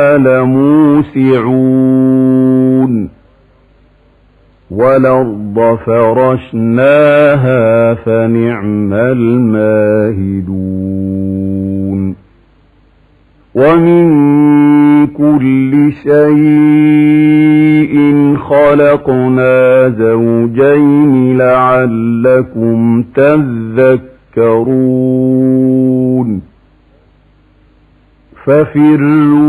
لموسعون والأرض فرشناها فنعم الماهدون ومن كل شيء خلقنا زوجين لعلكم تذكرون ففروا